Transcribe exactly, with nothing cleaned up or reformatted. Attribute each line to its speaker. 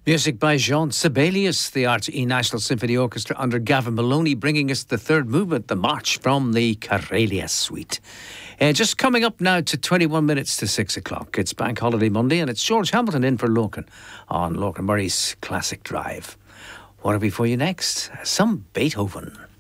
Speaker 1: Music by Jean Sibelius, the R T E National Symphony Orchestra under Gavin Maloney, bringing us the third movement, the March from the Karelia Suite. Uh, just coming up now to twenty-one minutes to six o'clock. It's Bank Holiday Monday and it's George Hamilton in for Lorcan on Lorcan Murray's Classic Drive. What have we for you next? Some Beethoven.